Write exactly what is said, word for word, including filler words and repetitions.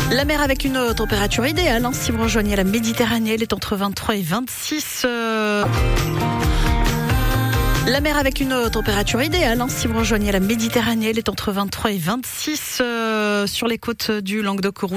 La mer avec une température idéale, hein, si vous rejoignez la Méditerranée, elle est entre vingt-trois et vingt-six. Euh... La mer avec une température idéale, hein, si vous rejoignez la Méditerranée, elle est entre vingt-trois et vingt-six euh, sur les côtes du Languedoc.